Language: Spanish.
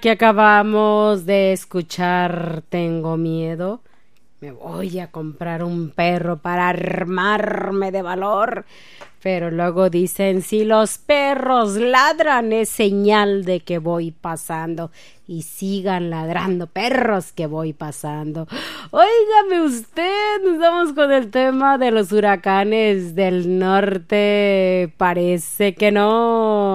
Que acabamos de escuchar Tengo miedo. Me voy a comprar un perro para armarme de valor. Pero luego dicen, si los perros ladran es señal de que voy pasando. Y sigan ladrando, perros, que voy pasando. Óigame usted, nos vamos con el tema de los huracanes del norte. Parece que no.